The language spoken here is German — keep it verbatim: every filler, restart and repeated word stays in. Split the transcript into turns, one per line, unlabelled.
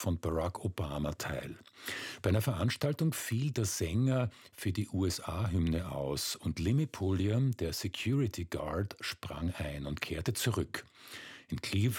von Barack Obama teil. Bei einer Veranstaltung fiel der Sänger für die U S A-Hymne aus und Limmy Pulliam, der Security Guard, sprang ein und kehrte zurück. In Cleveland